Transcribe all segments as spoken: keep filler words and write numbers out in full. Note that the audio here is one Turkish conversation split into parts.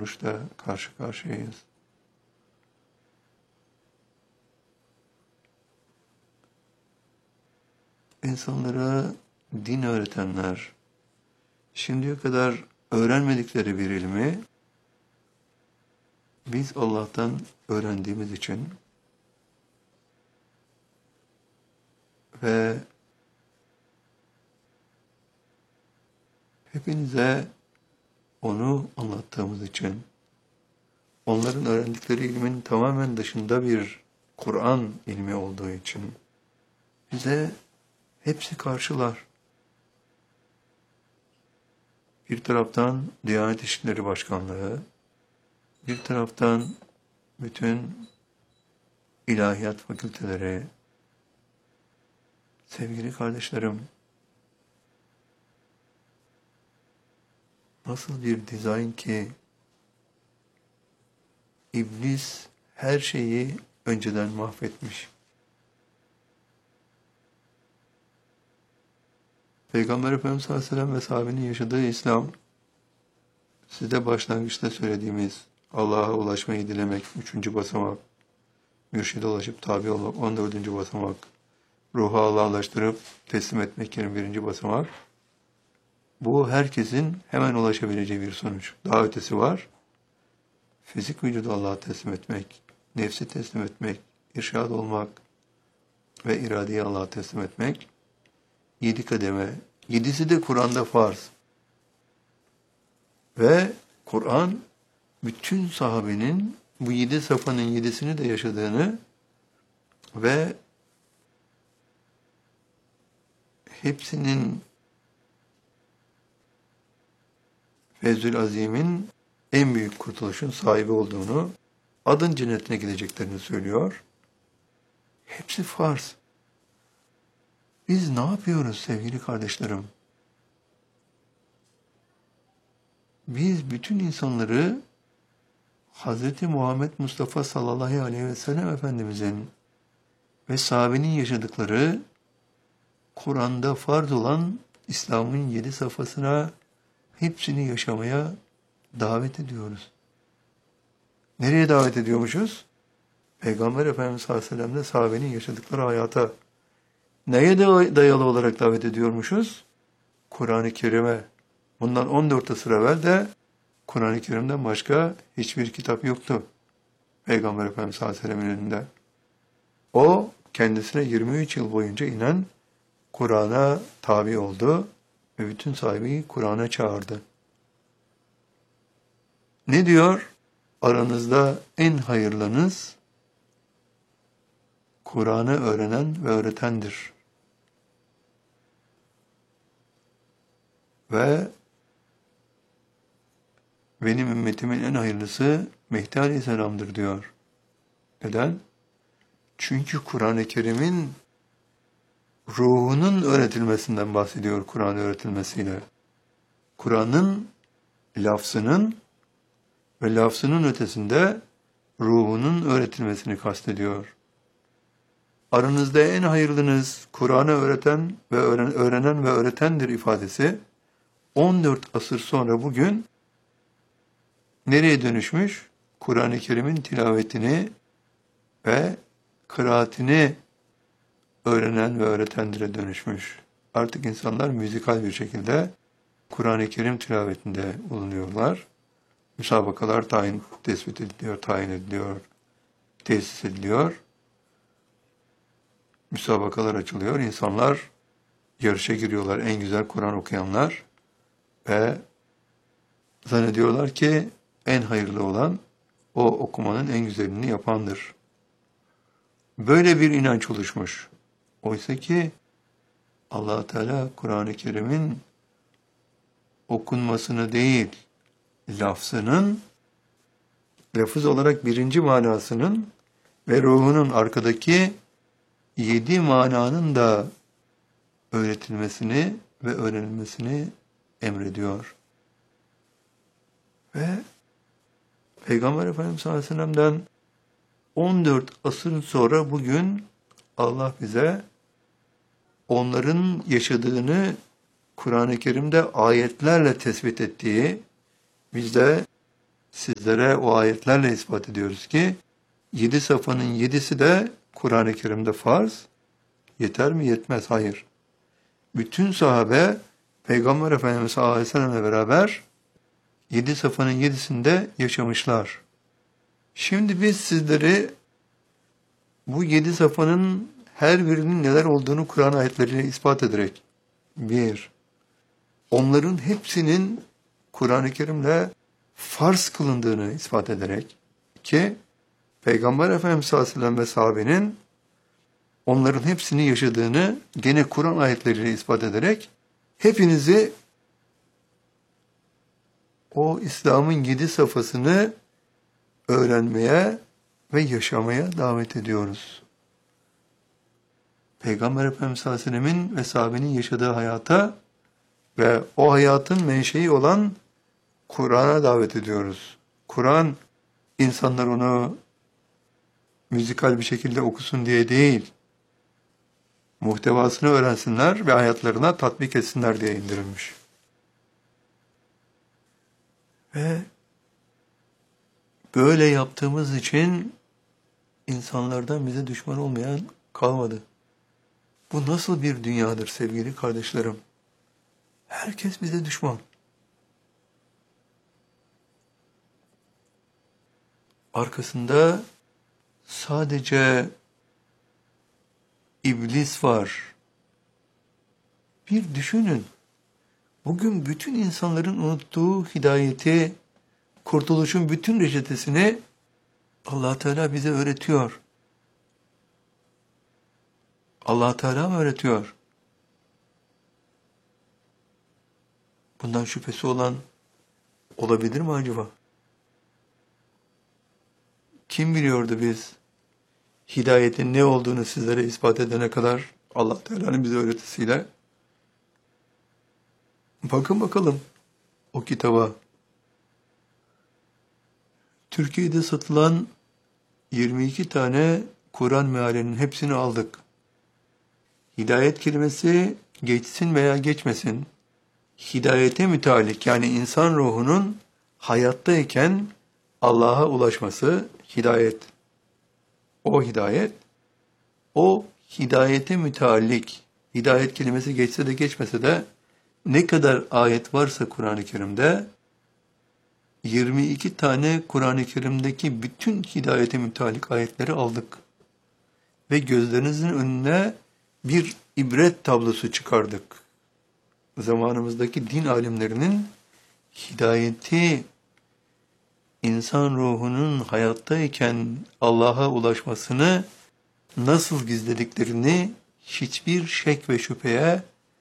varoluşla karşı karşıyayız. İnsanlara din öğretenler, şimdiye kadar öğrenmedikleri bir ilmi, biz Allah'tan öğrendiğimiz için ve hepinize onu anlattığımız için, onların öğrendikleri ilmin tamamen dışında bir Kur'an ilmi olduğu için, bize hepsi karşılar. Bir taraftan Diyanet İşleri Başkanlığı, bir taraftan bütün ilahiyat fakülteleri. Sevgili kardeşlerim, nasıl bir dizayn ki iblis her şeyi önceden mahvetmiş. Peygamber Efendimiz sallallahu aleyhi ve sellem ve sahabenin yaşadığı İslam, size başlangıçta söylediğimiz Allah'a ulaşmayı dilemek, üçüncü basamak, mürşide ulaşıp tabi olmak, on dördüncü basamak, ruhu Allah'laştırıp teslim etmek yirmi birinci basamak. Bu herkesin hemen ulaşabileceği bir sonuç. Daha ötesi var. Fizik vücudu Allah'a teslim etmek, nefsi teslim etmek, irşad olmak ve iradeyi Allah'a teslim etmek. Yedi kademe. Yedisi de Kur'an'da farz. Ve Kur'an bütün sahabenin bu yedi safhanın yedisini de yaşadığını ve hepsinin Feyzül Azim'in en büyük kurtuluşun sahibi olduğunu, adın cennetine gideceklerini söylüyor. Hepsi farz. Biz ne yapıyoruz sevgili kardeşlerim? Biz bütün insanları Hazreti Muhammed Mustafa sallallahu aleyhi ve sellem Efendimizin ve sahabenin yaşadıkları Kur'an'da farz olan İslam'ın yedi safhasına hepsini yaşamaya davet ediyoruz. Nereye davet ediyormuşuz? Peygamber Efendimiz sallallahu aleyhi ve sellem'le sahabenin yaşadıkları hayata. Neye dayalı olarak davet ediyormuşuz? Kur'an-ı Kerim'e. Bundan on dört asır evvel de Kur'an-ı Kerim'den başka hiçbir kitap yoktu. Peygamber Efendimiz sallallahu aleyhi ve sellem'in önünde. O kendisine yirmi üç yıl boyunca inen Kur'an'a tabi oldu ve bütün sahibi Kur'an'a çağırdı. Ne diyor? Aranızda en hayırlınız Kur'an'ı öğrenen ve öğretendir. Ve benim ümmetimin en hayırlısı Mehdi Aleyhisselam'dır diyor. Neden? Çünkü Kur'an-ı Kerim'in ruhunun öğretilmesinden bahsediyor Kur'an öğretilmesiyle. Kur'an'ın lafzının ve lafzının ötesinde ruhunun öğretilmesini kastediyor. Aranızda en hayırlınız Kur'an'ı öğreten ve öğren, öğrenen ve öğretendir ifadesi on dört asır sonra bugün nereye dönüşmüş? Kur'an-ı Kerim'in tilavetini ve kıraatini öğrenen ve öğretendire dönüşmüş. Artık insanlar müzikal bir şekilde Kur'an-ı Kerim tilavetinde bulunuyorlar. Müsabakalar tayin, tespit ediliyor, tayin ediliyor, tesis ediliyor. Müsabakalar açılıyor. İnsanlar yarışa giriyorlar. En güzel Kur'an okuyanlar ve zannediyorlar ki en hayırlı olan o okumanın en güzelini yapandır. Böyle bir inanç oluşmuş. Oysa ki Allah Teala Kur'an-ı Kerim'in okunmasını değil, lafzının, lafız olarak birinci manasının ve ruhunun arkadaki yedi mananın da öğretilmesini ve öğrenilmesini emrediyor. Ve Peygamber Efendimiz sallallahu aleyhi ve sellem'den on dört asır sonra bugün Allah bize onların yaşadığını Kur'an-ı Kerim'de ayetlerle tespit ettiği, biz de Sizlere o ayetlerle ispat ediyoruz ki yedi safhanın yedisi de Kur'an-ı Kerim'de farz. Yeter mi? Yetmez. Hayır. Bütün sahabe Peygamber Efendimiz sallallahu aleyhi ve sellem'le beraber yedi safhanın yedisinde yaşamışlar. Şimdi biz sizleri bu yedi safhanın her birinin neler olduğunu Kur'an ayetleriyle ispat ederek, bir, onların hepsinin Kur'an-ı Kerim'le farz kılındığını ispat ederek, iki, Peygamber Efendimiz sallallahu aleyhi ve sellem ve sahabenin onların hepsini yaşadığını gene Kur'an ayetleriyle ispat ederek, hepinizi o İslam'ın yedi safhasını öğrenmeye ve yaşamaya davet ediyoruz. Peygamber Efendimiz sallallahu aleyhi ve sellemin ve sahabenin yaşadığı hayata ve o hayatın menşei olan Kur'an'a davet ediyoruz. Kur'an, insanlar onu müzikal bir şekilde okusun diye değil, muhtevasını öğrensinler ve hayatlarına tatbik etsinler diye indirilmiş. Ve böyle yaptığımız için insanlardan bize düşman olmayan kalmadı. Bu nasıl bir dünyadır sevgili kardeşlerim? Herkes bize düşman. Arkasında sadece iblis var. Bir düşünün. Bugün bütün insanların unuttuğu hidayeti, kurtuluşun bütün reçetesini Allah Teala bize öğretiyor. Allah Teala mı öğretiyor? Bundan şüphesi olan olabilir mi acaba? Kim biliyordu biz hidayetin ne olduğunu sizlere ispat edene kadar Allah Teala'nın bize öğretisiyle? Bakın bakalım o kitaba. Türkiye'de satılan yirmi iki tane Kur'an mealinin hepsini aldık. Hidayet kelimesi geçsin veya geçmesin, hidayete müteallik, yani insan ruhunun hayattayken Allah'a ulaşması hidayet. O hidayet, o hidayete müteallik, hidayet kelimesi geçse de geçmese de ne kadar ayet varsa Kur'an-ı Kerim'de, yirmi iki tane Kur'an-ı Kerim'deki bütün hidayete müteallik ayetleri aldık. Ve gözlerinizin önüne bir ibret tablosu çıkardık. Zamanımızdaki din alimlerinin hidayeti, insan ruhunun hayattayken Allah'a ulaşmasını nasıl gizlediklerini hiçbir şek ve şüpheye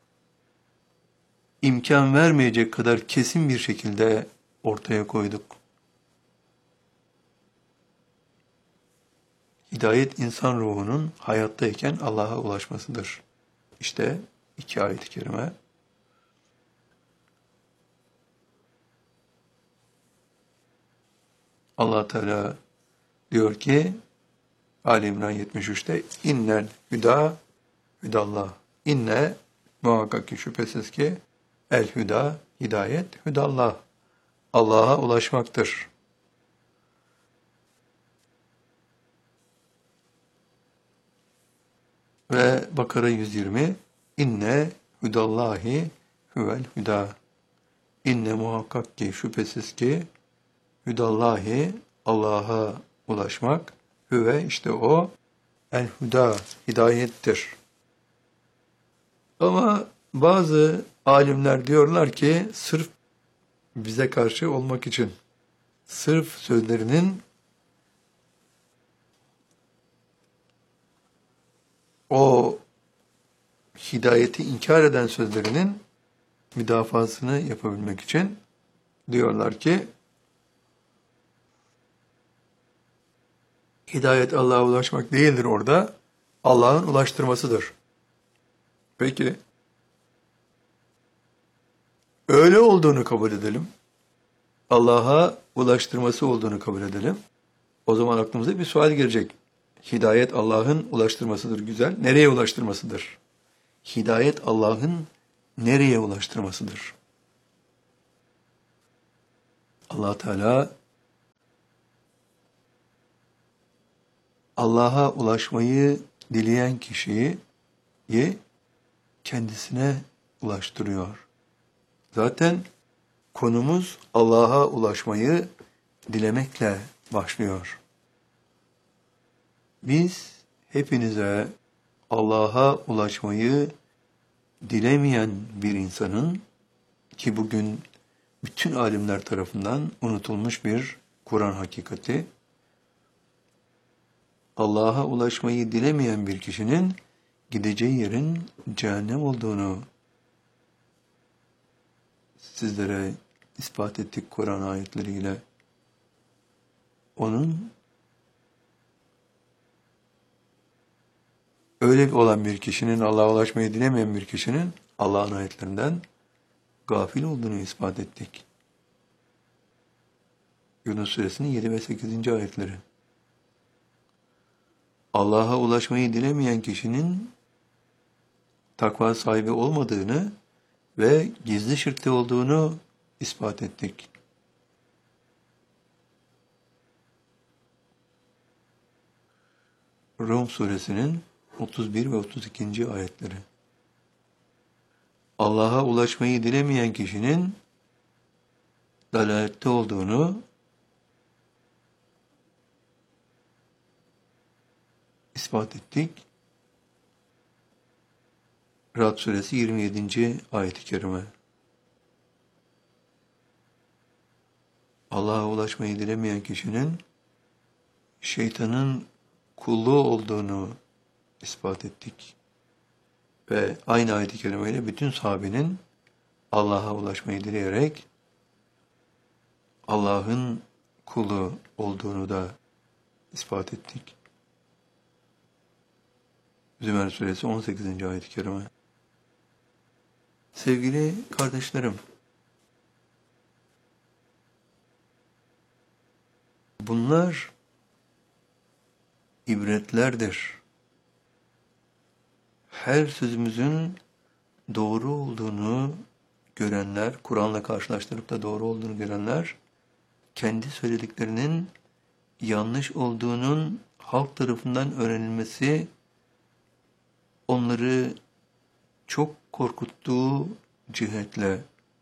imkan vermeyecek kadar kesin bir şekilde ortaya koyduk. Hidayet insan ruhunun hayattayken Allah'a ulaşmasıdır. İşte iki ayet-i kerime. Allah Teala diyor ki Ali İmran yetmiş üçte innel hüda hüdallah. İnne muhakkak ki şüphesiz ki el hüda hidayet hüdallah. Allah'a ulaşmaktır. Ve Bakara yüz yirmi inne hüdallahi huvel hüda. İnne muhakkak ki şüphesiz ki hüdallahi Allah'a ulaşmak, hüve işte o el hüda hidayettir. Ama bazı alimler diyorlar ki sırf bize karşı olmak için, sırf sözlerinin o hidayeti inkar eden sözlerinin müdafasını yapabilmek için diyorlar ki hidayet Allah'a ulaşmak değildir orada, Allah'ın ulaştırmasıdır. Peki, öyle olduğunu kabul edelim. Allah'a ulaştırması olduğunu kabul edelim. O zaman aklımıza bir sual gelecek. Hidayet Allah'ın ulaştırmasıdır, güzel. Nereye ulaştırmasıdır? Hidayet Allah'ın nereye ulaştırmasıdır? Allah Teala Allah'a ulaşmayı dileyen kişiyi kendisine ulaştırıyor. Zaten konumuz Allah'a ulaşmayı dilemekle başlıyor. Biz hepinize Allah'a ulaşmayı dilemeyen bir insanın, ki bugün bütün alimler tarafından unutulmuş bir Kur'an hakikati, Allah'a ulaşmayı dilemeyen bir kişinin gideceği yerin cehennem olduğunu sizlere ispat ettik Kur'an ayetleriyle. Onun öyle olan bir kişinin, Allah'a ulaşmayı dilemeyen bir kişinin Allah'ın ayetlerinden gafil olduğunu ispat ettik. Yunus Suresinin yedi ve sekizinci ayetleri. Allah'a ulaşmayı dilemeyen kişinin takva sahibi olmadığını ve gizli şirkte olduğunu ispat ettik. Rum Suresinin otuz bir ve otuz ikinci ayetleri. Allah'a ulaşmayı dilemeyen kişinin dalalette olduğunu ispat ettik. Ra'd Suresi yirmi yedinci ayet-i kerime. Allah'a ulaşmayı dilemeyen kişinin şeytanın kulluğu olduğunu ispat ettik. Ve aynı ayet-i kerimeyle bütün sahabenin Allah'a ulaşmayı dileyerek Allah'ın kulu olduğunu da ispat ettik. Zümer Suresi on sekizinci ayet-i kerime. Sevgili kardeşlerim, bunlar ibretlerdir. Her sözümüzün doğru olduğunu görenler, Kur'an'la karşılaştırıp da doğru olduğunu görenler, kendi söylediklerinin yanlış olduğunun halk tarafından öğrenilmesi onları çok korkuttuğu cihetle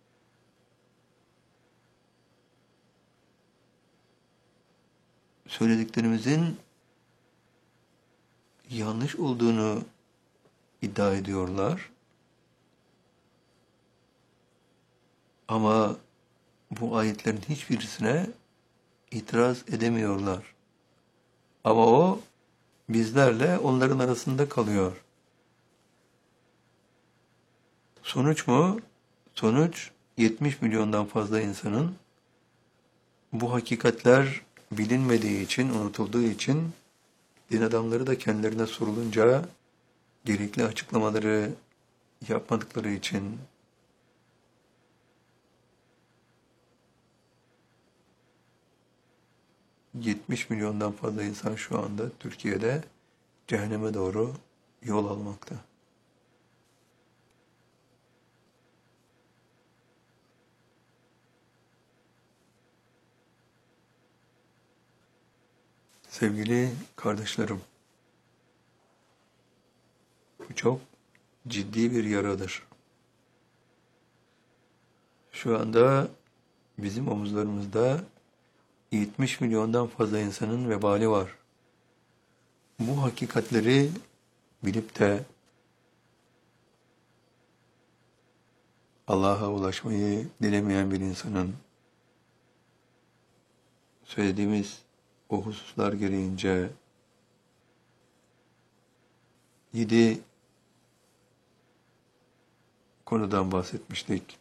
söylediklerimizin yanlış olduğunu iddia ediyorlar. Ama bu ayetlerin hiçbirisine itiraz edemiyorlar. Ama o bizlerle onların arasında kalıyor. Sonuç mu? Sonuç yetmiş milyondan fazla insanın bu hakikatler bilinmediği için, unutulduğu için din adamları da kendilerine sorulunca gerekli açıklamaları yapmadıkları için yetmiş milyondan fazla insan şu anda Türkiye'de cehenneme doğru yol almakta. Sevgili kardeşlerim, bu çok ciddi bir yaradır. Şu anda bizim omuzlarımızda yetmiş milyondan fazla insanın vebali var. Bu hakikatleri bilip de Allah'a ulaşmayı dilemeyen bir insanın söylediğimiz o hususlar gereğince yedi konudan bahsetmiştik.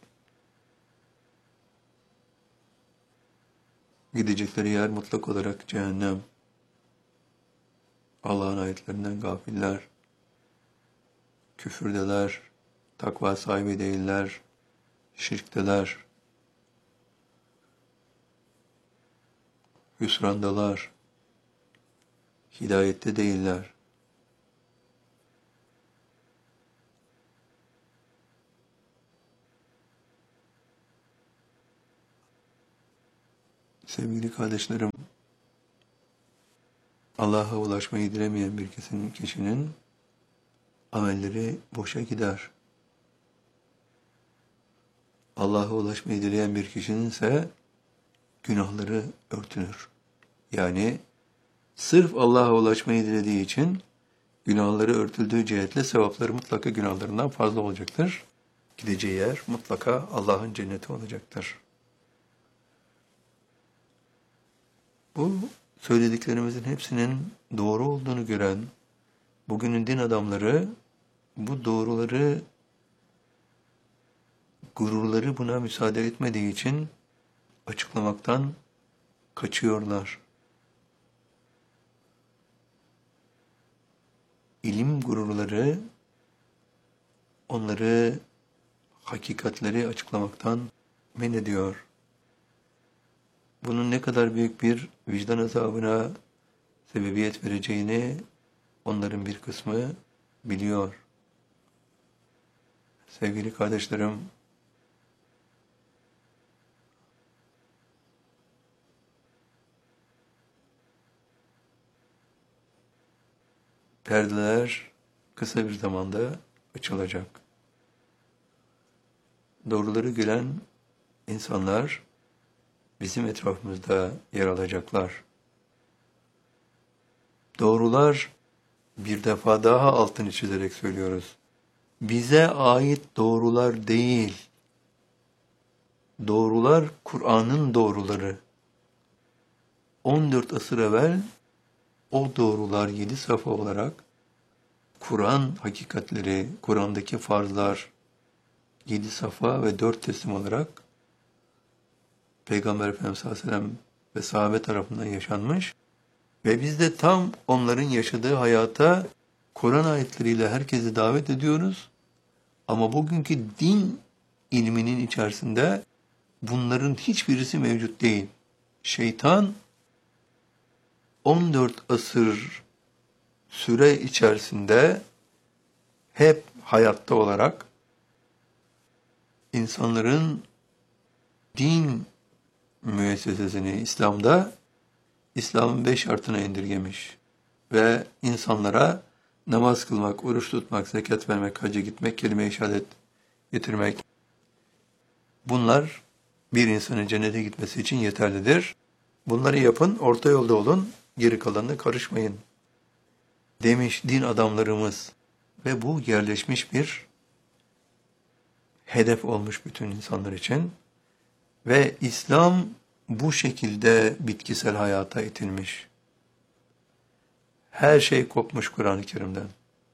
Gidecekleri yer mutlak olarak cehennem. Allah'ın ayetlerinden gafiller, küfürdeler, takva sahibi değiller, şirkteler, hüsrandalar, hidayette değiller. Sevgili kardeşlerim, Allah'a ulaşmayı dilemeyen bir kişinin, kişinin amelleri boşa gider. Allah'a ulaşmayı dileyen bir kişinin ise günahları örtülür. Yani sırf Allah'a ulaşmayı dilediği için günahları örtüldüğü cihetle sevapları mutlaka günahlarından fazla olacaktır. Gideceği yer mutlaka Allah'ın cenneti olacaktır. Bu söylediklerimizin hepsinin doğru olduğunu gören bugünün din adamları bu doğruları, gururları buna müsaade etmediği için açıklamaktan kaçıyorlar. İlim gururları onları hakikatleri açıklamaktan men ediyor. Bunun ne kadar büyük bir vicdan azabına sebebiyet vereceğini onların bir kısmı biliyor. Sevgili kardeşlerim, perdeler kısa bir zamanda açılacak. Doğruları gülen insanlar bizim etrafımızda yer alacaklar. Doğrular, bir defa daha altını çizerek söylüyoruz, bize ait doğrular değil. Doğrular Kur'an'ın doğruları. on dört asır evvel o doğrular yedi sayfa olarak Kur'an hakikatleri, Kur'an'daki farzlar yedi sayfa ve dört teslim olarak Peygamber Efendimiz sallallahu aleyhi ve sellem ve sahabe tarafından yaşanmış ve biz de tam onların yaşadığı hayata Kur'an ayetleriyle herkesi davet ediyoruz. Ama bugünkü din ilminin içerisinde bunların hiçbirisi mevcut değil. Şeytan on dört asır süre içerisinde hep hayatta olarak insanların din müessesesini İslam'da İslam'ın beş şartına indirgemiş ve insanlara namaz kılmak, oruç tutmak, zekat vermek, hacca gitmek, kelime-i şehadet getirmek, bunlar bir insanın cennete gitmesi için yeterlidir. Bunları yapın, orta yolda olun, geri kalanına karışmayın demiş din adamlarımız ve bu yerleşmiş bir hedef olmuş bütün insanlar için ve İslam bu şekilde bitkisel hayata itilmiş. Her şey kopmuş Kur'an-ı Kerim'den.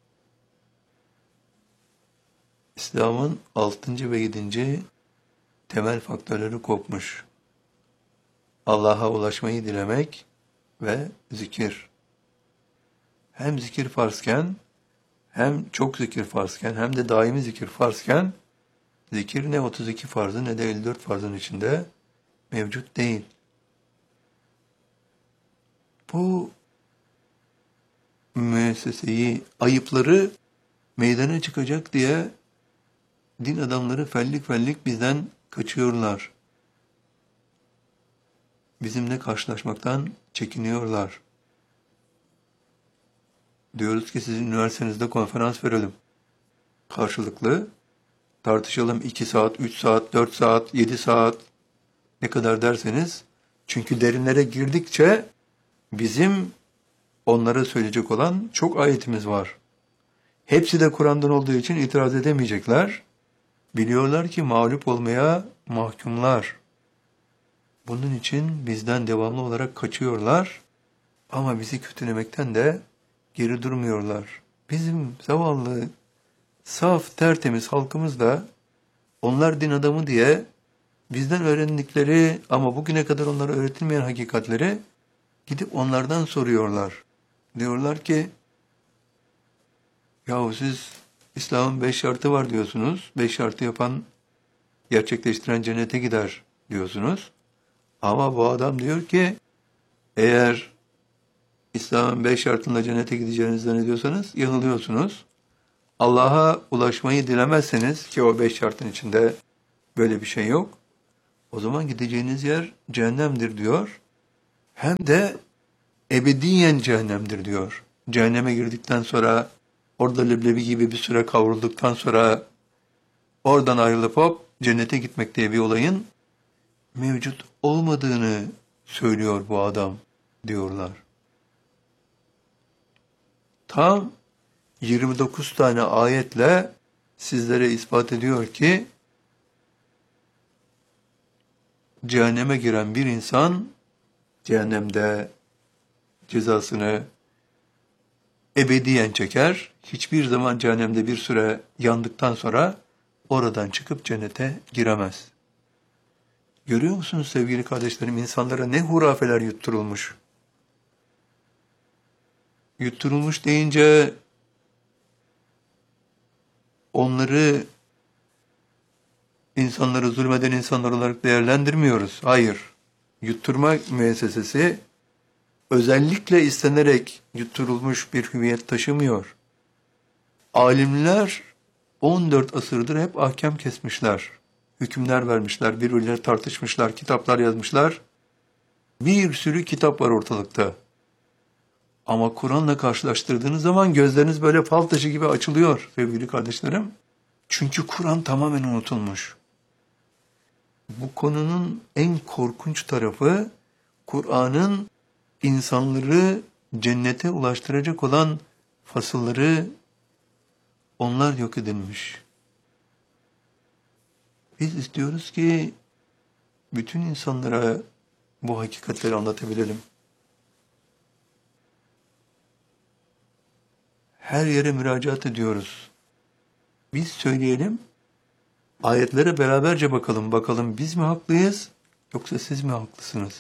İslam'ın altıncı ve yedinci temel faktörleri kopmuş. Allah'a ulaşmayı dilemek ve zikir. Hem zikir farzken, hem çok zikir farzken, hem de daimi zikir farzken, zikir ne otuz iki farzı ne de elli dört farzın içinde mevcut değil. Bu müesseseyi, ayıpları meydana çıkacak diye din adamları fellik fellik bizden kaçıyorlar. Bizimle karşılaşmaktan çekiniyorlar. Diyoruz ki sizin üniversitenizde konferans verelim. Karşılıklı tartışalım iki saat, üç saat, dört saat, yedi saat ne kadar derseniz. Çünkü derinlere girdikçe bizim onlara söyleyecek olan çok ayetimiz var. Hepsi de Kur'an'dan olduğu için itiraz edemeyecekler. Biliyorlar ki mağlup olmaya mahkumlar. Bunun için bizden devamlı olarak kaçıyorlar ama bizi kötülemekten de geri durmuyorlar. Bizim zavallı, saf, tertemiz halkımız da onlar din adamı diye bizden öğrendikleri ama bugüne kadar onlara öğretilmeyen hakikatleri gidip onlardan soruyorlar. Diyorlar ki, yahu siz İslam'ın beş şartı var diyorsunuz. Beş şartı yapan, gerçekleştiren cennete gider diyorsunuz. Ama bu adam diyor ki, eğer İslam'ın beş şartında cennete gideceğinizi zannediyorsanız yanılıyorsunuz. Allah'a ulaşmayı dilemezseniz ki o beş şartın içinde böyle bir şey yok. O zaman gideceğiniz yer cehennemdir diyor. Hem de ebediyen cehennemdir diyor. Cehenneme girdikten sonra, orada leblebi gibi bir süre kavrulduktan sonra oradan ayrılıp hop cennete gitmek diye bir olayın mevcut olmadığını söylüyor bu adam diyorlar. Tam yirmi dokuz tane ayetle sizlere ispat ediyor ki cehenneme giren bir insan cehennemde cezasını ebediyen çeker. Hiçbir zaman cehennemde bir süre yandıktan sonra oradan çıkıp cennete giremez. Görüyor musunuz sevgili kardeşlerim, insanlara ne hurafeler yutturulmuş. Yutturulmuş deyince onları insanları zulmeden insanlar olarak değerlendirmiyoruz. Hayır. Yutturma müessesesi özellikle istenerek yutturulmuş bir hüviyet taşımıyor. Alimler on dört asırdır hep ahkam kesmişler. Hükümler vermişler, birbirleriyle tartışmışlar, kitaplar yazmışlar. Bir sürü kitap var ortalıkta. Ama Kur'an'la karşılaştırdığınız zaman gözleriniz böyle fal taşı gibi açılıyor sevgili kardeşlerim. Çünkü Kur'an tamamen unutulmuş. Bu konunun en korkunç tarafı Kur'an'ın insanları cennete ulaştıracak olan fasılları, onlar yok edilmiş. Biz istiyoruz ki bütün insanlara bu hakikatleri anlatabilelim. Her yere müracaat ediyoruz. Biz söyleyelim, ayetlere beraberce bakalım. Bakalım biz mi haklıyız, yoksa siz mi haklısınız?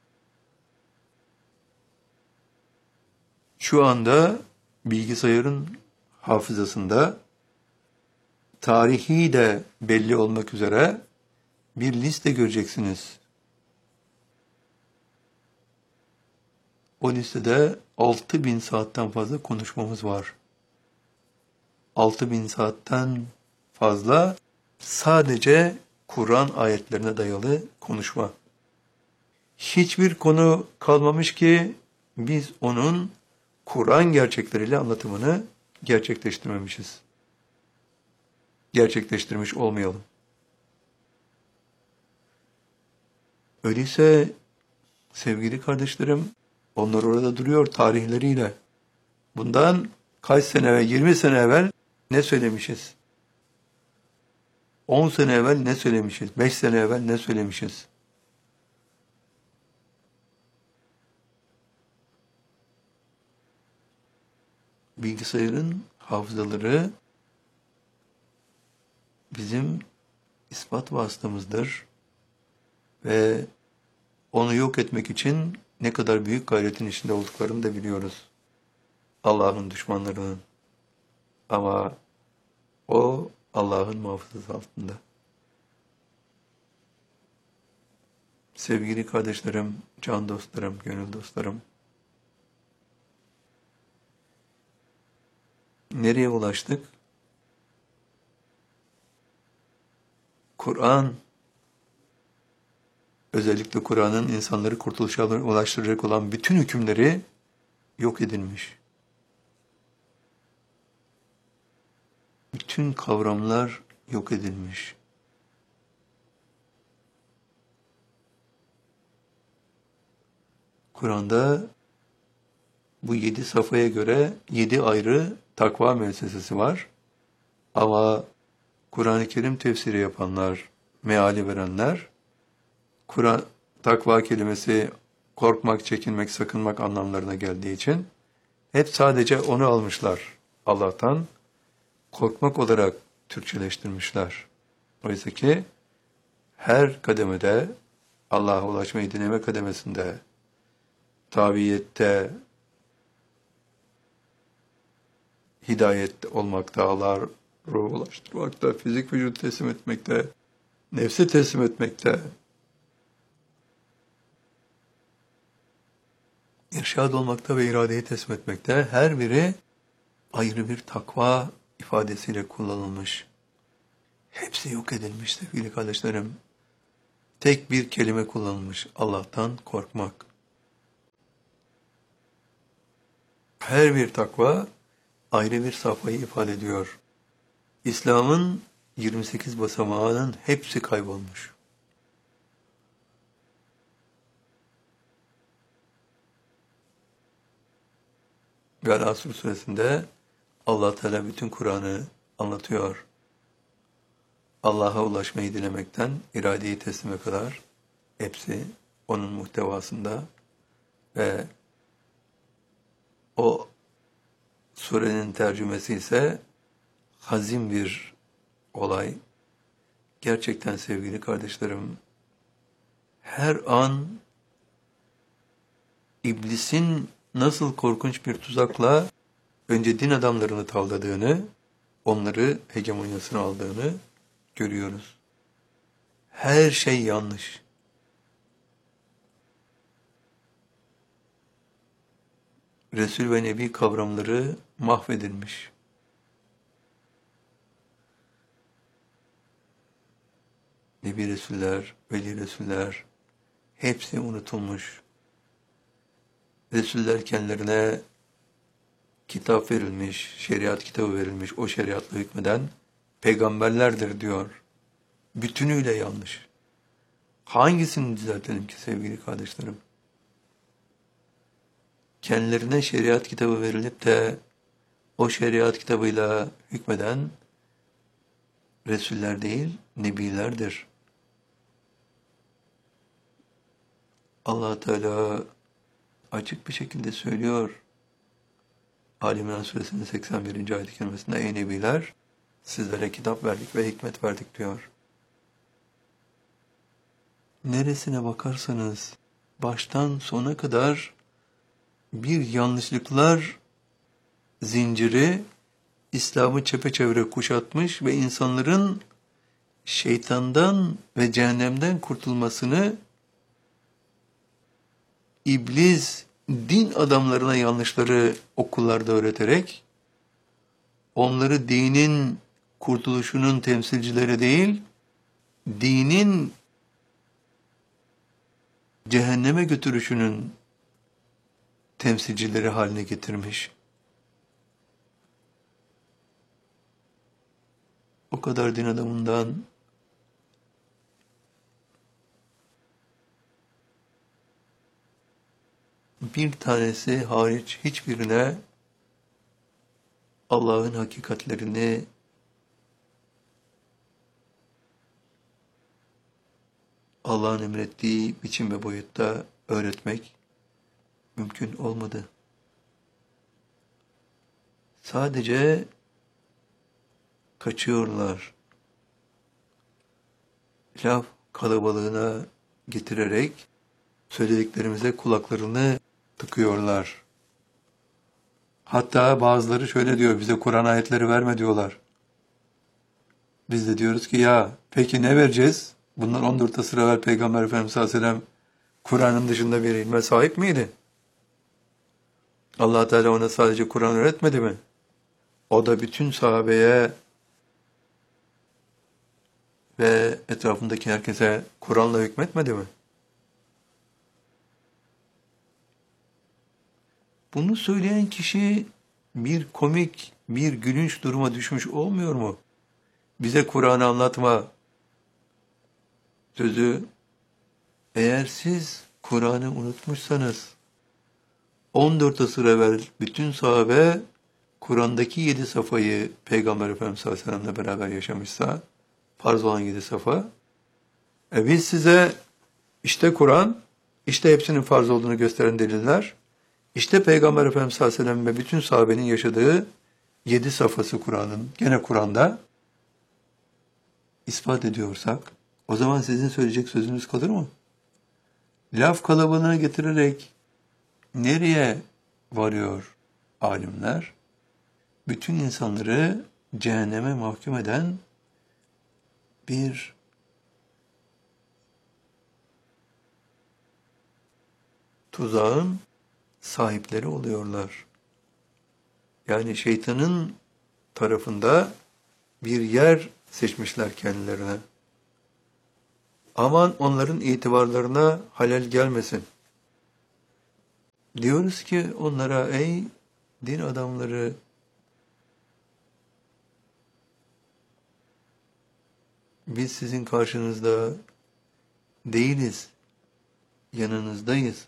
Şu anda bilgisayarın hafızasında tarihi de belli olmak üzere bir liste göreceksiniz. O listede altı bin saatten fazla konuşmamız var. altı bin saatten fazla sadece Kur'an ayetlerine dayalı konuşma. Hiçbir konu kalmamış ki biz onun Kur'an gerçekleriyle anlatımını gerçekleştirmemişiz. Gerçekleştirmiş olmayalım. Öyleyse sevgili kardeşlerim, onlar orada duruyor tarihleriyle. Bundan kaç sene ve yirmi sene evvel ne söylemişiz? on sene evvel ne söylemişiz? beş sene evvel ne söylemişiz? Bilgisayarın hafızaları bizim ispat vasıtamızdır ve onu yok etmek için ne kadar büyük gayretin içinde olduklarını da biliyoruz. Allah'ın düşmanlarının. Ama o Allah'ın muhafazası altında. Sevgili kardeşlerim, can dostlarım, gönül dostlarım, nereye ulaştık? Kur'an, özellikle Kur'an'ın insanları kurtuluşa ulaştıracak olan bütün hükümleri yok edilmiş. Bütün kavramlar yok edilmiş. Kur'an'da bu yedi safhaya göre yedi ayrı takva müessesesi var. Ama Kur'an-ı Kerim tefsiri yapanlar, meali verenler, Kur'an takva kelimesi korkmak, çekinmek, sakınmak anlamlarına geldiği için hep sadece onu almışlar Allah'tan. Korkmak olarak Türkçeleştirmişler. Oysa ki her kademede, Allah'a ulaşmayı deneme kademesinde, tabiyette, hidayet olmakta, Allah'a ruhu ulaştırmakta, fizik vücut teslim etmekte, nefsi teslim etmekte, irşad olmakta ve iradeyi teslim etmekte, her biri ayrı bir takva ifadesiyle kullanılmış. Hepsi yok edilmiş sevgili kardeşlerim. Tek bir kelime kullanılmış. Allah'tan korkmak. Her bir takva ayrı bir safhayı ifade ediyor. İslam'ın yirmi sekiz basamağının hepsi kaybolmuş. Ve Al-Asr suresinde Allah Teala bütün Kur'an'ı anlatıyor. Allah'a ulaşmayı dilemekten iradeyi teslime kadar hepsi onun muhtevasında ve o surenin tercümesi ise hazin bir olay. Gerçekten sevgili kardeşlerim, her an iblisin nasıl korkunç bir tuzakla önce din adamlarını tavladığını, onları hegemonyasına aldığını görüyoruz. Her şey yanlış. Resul ve Nebi kavramları mahvedilmiş. Nebi Resuller, Veli Resuller hepsi unutulmuş. Resuller kendilerine kitap verilmiş, şeriat kitabı verilmiş, o şeriatla hükmeden peygamberlerdir diyor. Bütünüyle yanlış. Hangisini düzeltelim ki sevgili kardeşlerim? Kendilerine şeriat kitabı verilip de o şeriat kitabıyla hükmeden Resuller değil, Nebilerdir. Allah Teala açık bir şekilde söylüyor. Ali İmran suresinin seksen birinci ayet-i kerimesinde ey Nebiler, sizlere kitap verdik ve hikmet verdik diyor. Neresine bakarsanız baştan sona kadar bir yanlışlıklar zinciri İslam'ı çepeçevre kuşatmış ve insanların şeytandan ve cehennemden kurtulmasını İblis din adamlarına yanlışları okullarda öğreterek onları dinin kurtuluşunun temsilcileri değil, dinin cehenneme götürüşünün temsilcileri haline getirmiş. O kadar din adamından bir tanesi hariç hiçbirine Allah'ın hakikatlerini Allah'ın emrettiği biçim ve boyutta öğretmek mümkün olmadı. Sadece kaçıyorlar. Laf kalabalığına getirerek söylediklerimize kulaklarını tıkıyorlar. Hatta bazıları şöyle diyor, bize Kur'an ayetleri verme diyorlar. Biz de diyoruz ki ya peki ne vereceğiz? Bunlar on dört asır evvel Peygamber Efendimiz sallallahu aleyhi ve sellem Kur'an'ın dışında bir ilme sahip miydi? Allah Teala ona sadece Kur'an öğretmedi mi? O da bütün sahabeye ve etrafındaki herkese Kur'an'la hükmetmedi mi? Bunu söyleyen kişi bir komik, bir gülünç duruma düşmüş olmuyor mu? Bize Kur'an'ı anlatma sözü, eğer siz Kur'an'ı unutmuşsanız, on dört asır evvel bütün sahabe Kur'an'daki yedi safayı Peygamber Efendimiz sallallahu aleyhi ve sellem'le beraber yaşamışsa, farz olan yedi safa, e biz size işte Kur'an, işte hepsinin farz olduğunu gösteren deliller, işte Peygamber Efendimiz sallallahu aleyhi ve sellem ve bütün sahabenin yaşadığı yedi safhası Kur'an'ın, gene Kur'an'da ispat ediyorsak, o zaman sizin söyleyecek sözünüz kalır mı? Laf kalabalığına getirerek nereye varıyor alimler? Bütün insanları cehenneme mahkum eden bir tuzağın sahipleri oluyorlar. Yani şeytanın tarafında bir yer seçmişler kendilerine. Aman onların itibarlarına halel gelmesin. Diyoruz ki onlara ey din adamları biz sizin karşınızda değiliz, yanınızdayız.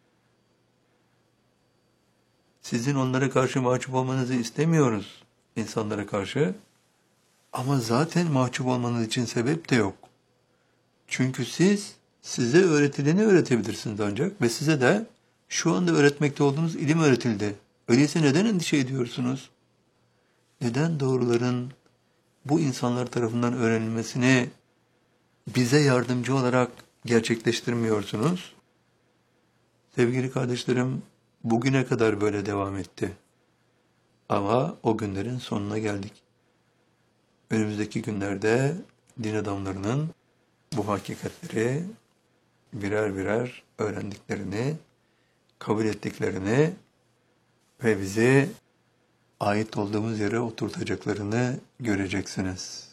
Sizin onlara karşı mahcup olmanızı istemiyoruz, insanlara karşı. Ama zaten mahcup olmanız için sebep de yok. Çünkü siz, size öğretileni öğretebilirsiniz ancak ve size de şu anda öğretmekte olduğunuz ilim öğretildi. Öyleyse neden endişe ediyorsunuz? Neden doğruların bu insanlar tarafından öğrenilmesini bize yardımcı olarak gerçekleştirmiyorsunuz? Sevgili kardeşlerim, bugüne kadar böyle devam etti. Ama o günlerin sonuna geldik. Önümüzdeki günlerde din adamlarının bu hakikatleri birer birer öğrendiklerini, kabul ettiklerini ve bizi ait olduğumuz yere oturtacaklarını göreceksiniz.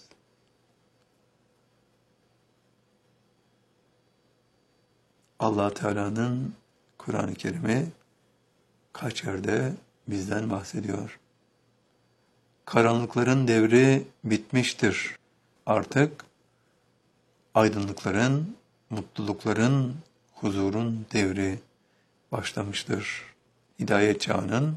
Allah Teala'nın Kur'an-ı Kerim'i kaç yerde bizden bahsediyor. Karanlıkların devri bitmiştir. Artık aydınlıkların, mutlulukların, huzurun devri başlamıştır. Hidayet çağının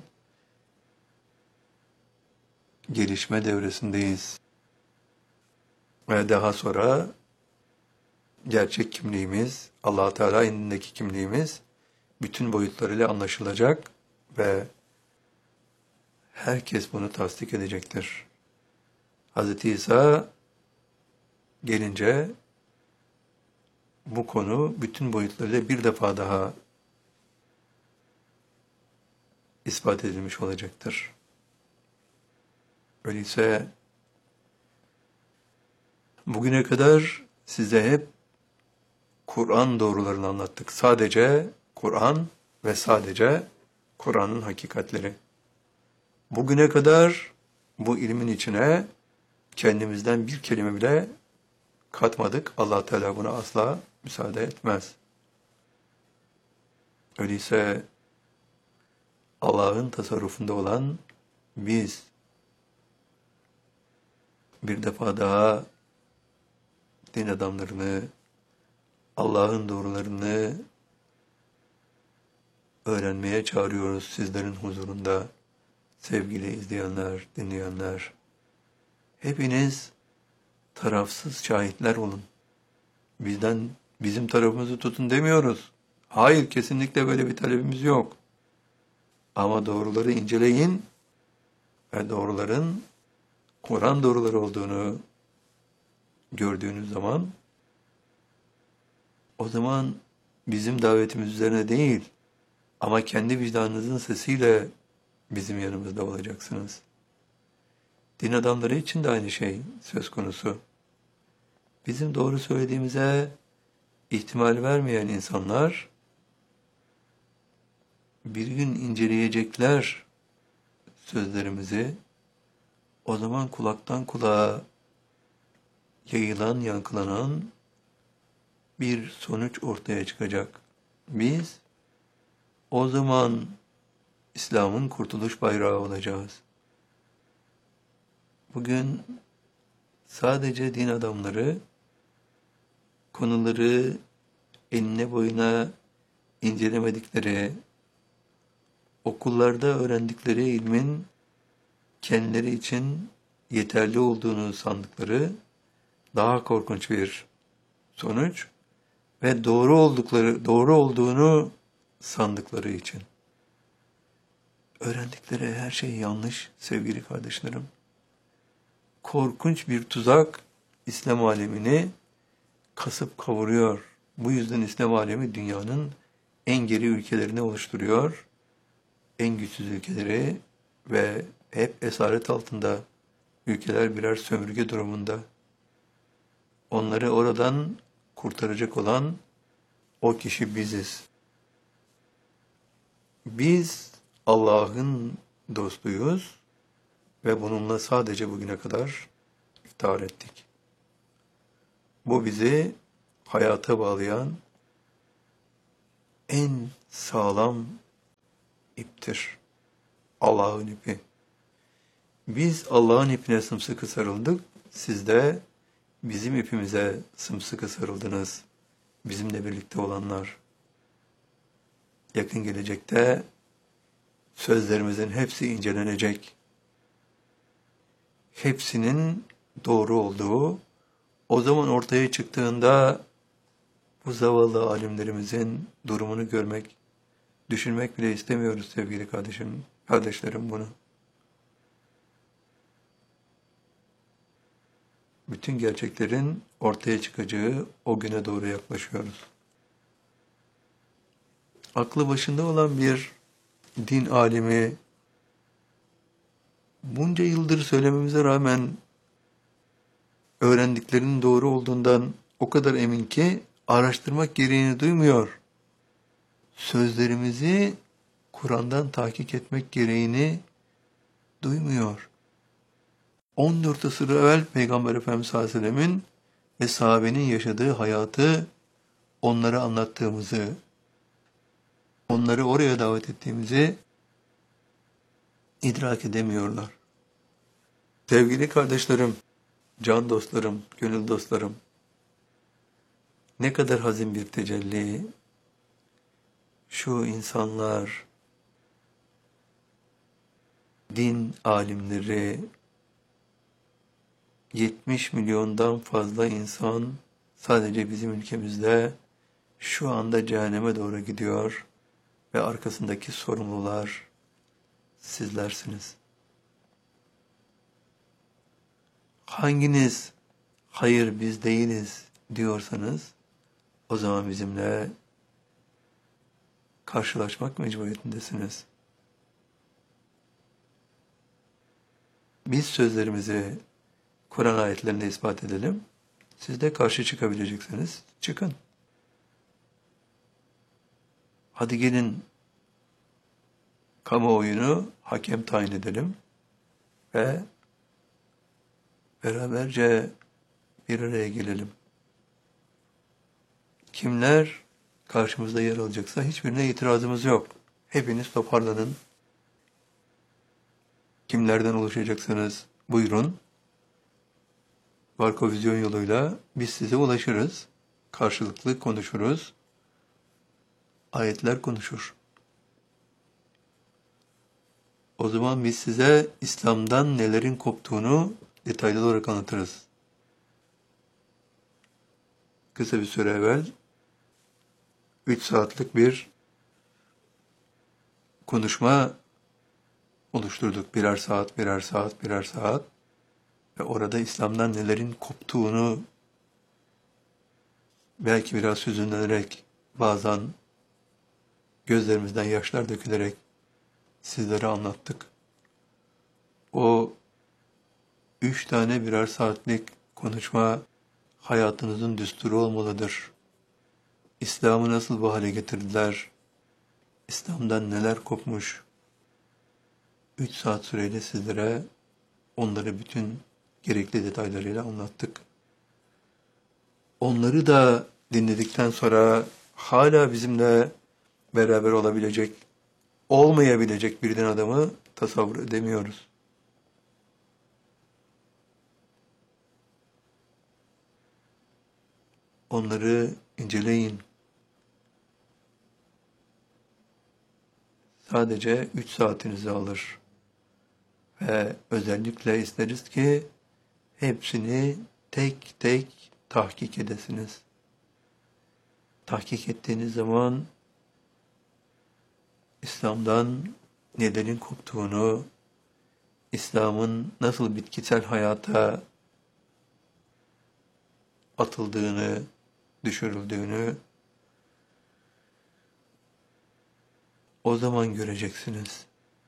gelişme devresindeyiz. Ve daha sonra gerçek kimliğimiz, Allah Teala indindeki kimliğimiz bütün boyutlarıyla anlaşılacak ve herkes bunu tasdik edecektir. Hazreti İsa gelince bu konu bütün boyutlarıyla bir defa daha ispat edilmiş olacaktır. Öyleyse bugüne kadar size hep Kur'an doğrularını anlattık. Sadece Kur'an ve sadece Kur'an'ın hakikatleri. Bugüne kadar bu ilmin içine kendimizden bir kelime bile katmadık. Allah Teala buna asla müsaade etmez. Öyleyse Allah'ın tasarrufunda olan biz bir defa daha din adamlarını, Allah'ın doğrularını öğrenmeye çağırıyoruz sizlerin huzurunda. Sevgili izleyenler, dinleyenler, hepiniz tarafsız şahitler olun. Bizden, bizim tarafımızı tutun demiyoruz. Hayır, kesinlikle böyle bir talebimiz yok. Ama doğruları inceleyin ve doğruların Kur'an doğruları olduğunu gördüğünüz zaman, o zaman bizim davetimiz üzerine değil ama kendi vicdanınızın sesiyle bizim yanımızda olacaksınız. Din adamları için de aynı şey söz konusu. Bizim doğru söylediğimize ihtimal vermeyen insanlar bir gün inceleyecekler sözlerimizi. O zaman kulaktan kulağa yayılan, yankılanan bir sonuç ortaya çıkacak. Biz o zaman İslam'ın kurtuluş bayrağı olacağız. Bugün sadece din adamları konuları eline boyuna incelemedikleri, okullarda öğrendikleri ilmin kendileri için yeterli olduğunu sandıkları daha korkunç bir sonuç ve doğru oldukları, doğru olduğunu sandıkları için. Öğrendikleri her şey yanlış sevgili kardeşlerim. Korkunç bir tuzak İslam alemini kasıp kavuruyor. Bu yüzden İslam alemi dünyanın en geri ülkelerini oluşturuyor. En güçsüz ülkeleri ve hep esaret altında ülkeler birer sömürge durumunda. Onları oradan kurtaracak olan o kişi biziz. Biz Allah'ın dostuyuz ve bununla sadece bugüne kadar iftihar ettik. Bu bizi hayata bağlayan en sağlam iptir. Allah'ın ipi. Biz Allah'ın ipine sımsıkı sarıldık, siz de bizim ipimize sımsıkı sarıldınız. Bizimle birlikte olanlar. Yakın gelecekte sözlerimizin hepsi incelenecek. Hepsinin doğru olduğu, o zaman ortaya çıktığında bu zavallı alimlerimizin durumunu görmek, düşünmek bile istemiyoruz sevgili kardeşim, kardeşlerim bunu. Bütün gerçeklerin ortaya çıkacağı o güne doğru yaklaşıyoruz. Aklı başında olan bir din alimi, bunca yıldır söylememize rağmen öğrendiklerinin doğru olduğundan o kadar emin ki araştırmak gereğini duymuyor. Sözlerimizi Kur'an'dan tahkik etmek gereğini duymuyor. on dört asır evvel Peygamber Efendimiz sallallahu aleyhi ve sellemin ve sahabenin yaşadığı hayatı onlara anlattığımızı, onları oraya davet ettiğimizi idrak edemiyorlar. Sevgili kardeşlerim, can dostlarım, gönül dostlarım, ne kadar hazin bir tecelli, şu insanlar, din alimleri, yetmiş milyondan fazla insan sadece bizim ülkemizde şu anda cehenneme doğru gidiyor ve arkasındaki sorumlular sizlersiniz. Hanginiz hayır biz değiliz diyorsanız o zaman bizimle karşılaşmak mecburiyetindesiniz. Biz sözlerimizi Kur'an ayetlerinde ispat edelim. Siz de karşı çıkabileceksiniz. Çıkın. Hadi gelin kamuoyunu hakem tayin edelim ve beraberce bir araya gelelim. Kimler karşımızda yer alacaksa hiçbirine itirazımız yok. Hepiniz toparlanın. Kimlerden oluşacaksınız? Buyurun. Barkovizyon yoluyla biz size ulaşırız. Karşılıklı konuşuruz. Ayetler konuşur. O zaman biz size İslam'dan nelerin koptuğunu detaylı olarak anlatırız. Kısa bir süre evvel üç saatlik bir konuşma oluşturduk. Birer saat, birer saat, birer saat. Ve orada İslam'dan nelerin koptuğunu belki biraz hüzünlenerek, bazen gözlerimizden yaşlar dökülerek sizlere anlattık. O üç tane birer saatlik konuşma hayatınızın düsturu olmalıdır. İslam'ı nasıl bu hale getirdiler? İslam'dan neler kopmuş? Üç saat süreyle sizlere onları bütün gerekli detaylarıyla anlattık. Onları da dinledikten sonra hala bizimle beraber olabilecek, olmayabilecek bir din adamı tasavvur edemiyoruz. Onları inceleyin. Sadece üç saatinizi alır. Ve özellikle isteriz ki hepsini tek tek tahkik edesiniz. Tahkik ettiğiniz zaman İslam'dan nelerin koptuğunu, İslam'ın nasıl bitkisel hayata atıldığını, düşürüldüğünü o zaman göreceksiniz.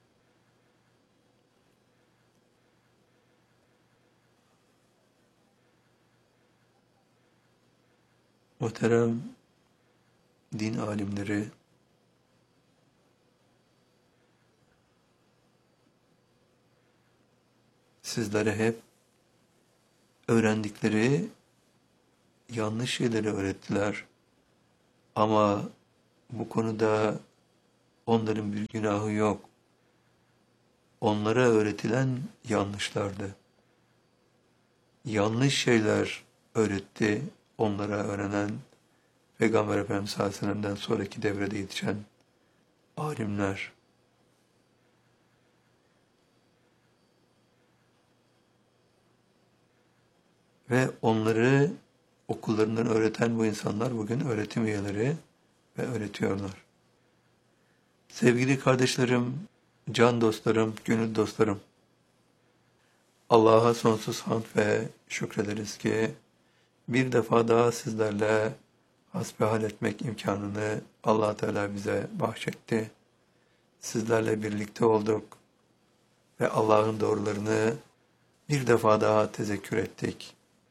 Muhterem din alimleri, sizlere hep öğrendikleri yanlış şeyleri öğrettiler. Ama bu konuda onların bir günahı yok. onlara öğretilen yanlışlardı. Yanlış şeyler öğretti onlara öğrenen Peygamber Efendimiz sallallahu aleyhi ve sellem'den sonraki devrede yetişen alimler. Ve onları okullarından öğreten bu insanlar bugün öğretim üyeleri ve öğretiyorlar. Sevgili kardeşlerim, can dostlarım, gönül dostlarım, Allah'a sonsuz hamd ve şükrederiz ki bir defa daha sizlerle hasbihal etmek imkanını Allah Teala bize bahşetti. Sizlerle birlikte olduk ve Allah'ın doğrularını bir defa daha tezekkür ettik.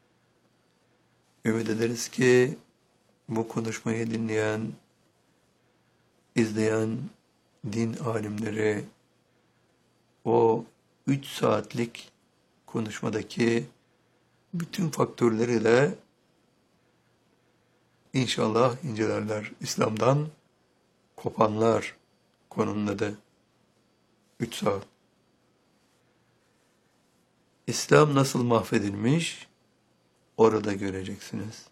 Ümit ederiz ki bu konuşmayı dinleyen, izleyen din alimleri o üç saatlik konuşmadaki bütün faktörleriyle inşallah incelerler. İslam'dan kopanlar konunun adı. Üç saat. İslam nasıl mahvedilmiş? Orada göreceksiniz.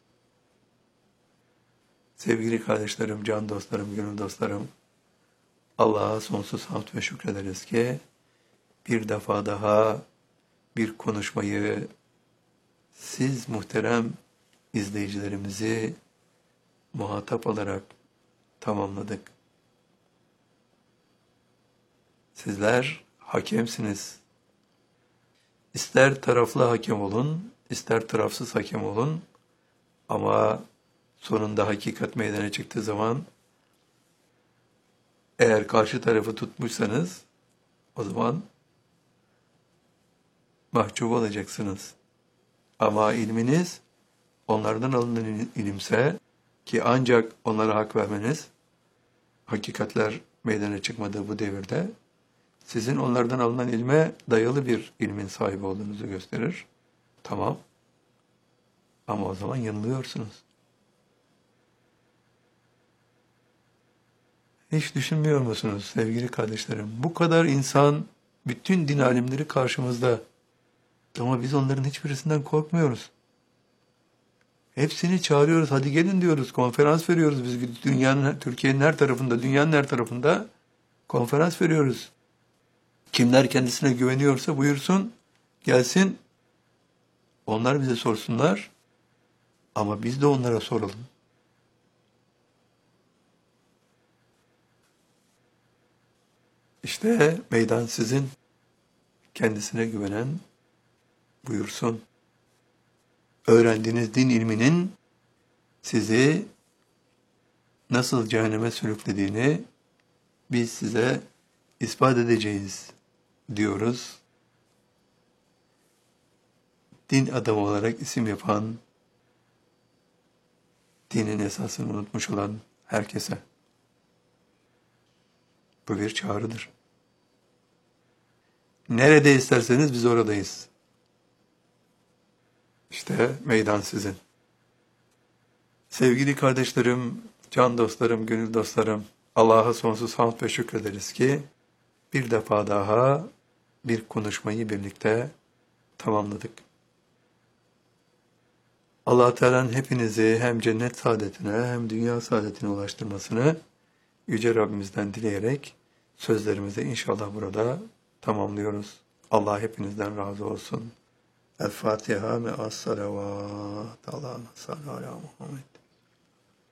Sevgili kardeşlerim, can dostlarım, gönül dostlarım, Allah'a sonsuz hamd ve şükrederiz ki bir defa daha bir konuşmayı siz muhterem izleyicilerimizi muhatap alarak tamamladık. Sizler hakemsiniz. İster taraflı hakem olun, ister tarafsız hakem olun ama sonunda hakikat meydana çıktığı zaman eğer karşı tarafı tutmuşsanız o zaman mahcup olacaksınız. Ama ilminiz onlardan alınan ilimse ki ancak onlara hak vermeniz hakikatler meydana çıkmadığı bu devirde sizin onlardan alınan ilme dayalı bir ilmin sahibi olduğunuzu gösterir. Tamam. Ama o zaman yanılıyorsunuz. Hiç düşünmüyor musunuz sevgili kardeşlerim? Bu kadar insan, bütün din alimleri karşımızda. Ama biz onların hiçbirisinden korkmuyoruz. Hepsini çağırıyoruz, hadi gelin diyoruz, konferans veriyoruz biz dünyanın, Türkiye'nin her tarafında, dünyanın her tarafında konferans veriyoruz. Kimler kendisine güveniyorsa buyursun, gelsin, onlar bize sorsunlar ama biz de onlara soralım. İşte meydan sizin, kendisine güvenen buyursun. Öğrendiğiniz din ilminin sizi nasıl cehenneme sürüklediğini biz size ispat edeceğiz diyoruz. Din adamı olarak isim yapan, dinin esasını unutmuş olan herkese. Bu bir çağrıdır. Nerede isterseniz biz oradayız. İşte meydan sizin. Sevgili kardeşlerim, can dostlarım, gönül dostlarım, Allah'a sonsuz hamd ve şükrederiz ki bir defa daha bir konuşmayı birlikte tamamladık. Allah Teala'nın hepinizi hem cennet saadetine hem dünya saadetine ulaştırmasını Yüce Rabbimizden dileyerek sözlerimizi inşallah burada tamamlıyoruz. Allah hepinizden razı olsun. El Fatiha me'as salavat. Allah'ın salli ala Muhammed.